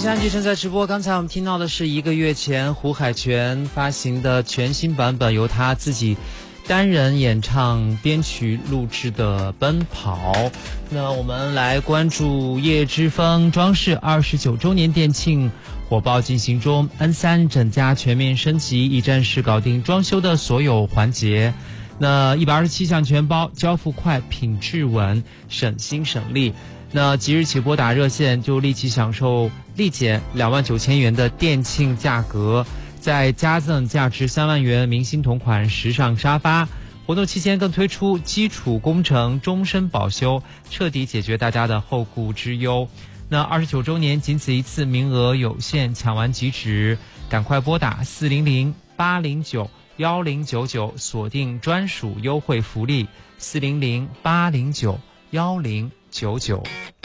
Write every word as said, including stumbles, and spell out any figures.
西安剧正在直播。刚才我们听到的是一个月前胡海泉发行的全新版本，由他自己单人演唱、编曲录制的《奔跑》。那我们来关注叶之峰装饰二十九周年店庆火爆进行中 ，N 三 整家全面升级，一站式搞定装修的所有环节。那一百二十七项全包，交付快，品质稳，省心省力。那即日起拨打热线就立即享受立减两万九千元的店庆价格，再加赠价值三万元明星同款时尚沙发。活动期间更推出基础工程终身保修，彻底解决大家的后顾之忧。那二十九周年仅此一次，名额有限，抢完即止，赶快拨打四零零八零九幺零九九，锁定专属优惠福利四零零八零九幺零九九。